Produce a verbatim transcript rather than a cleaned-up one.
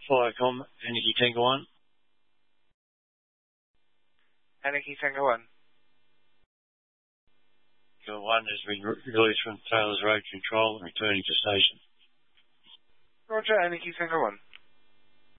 Viacom, Aniki Tango one. Aniki Tango one. Your one has been re- released from Taylor's Road Control and returning to station. Roger, Aniki Tango one.